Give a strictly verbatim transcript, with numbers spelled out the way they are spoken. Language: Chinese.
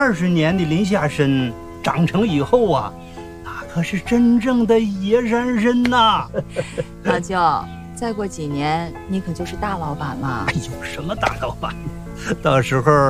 二十年的林下参长成以后啊，那可是真正的野山参呐！ 老舅，再过几年你可就是大老板了。 哎呦，什么大老板？到时候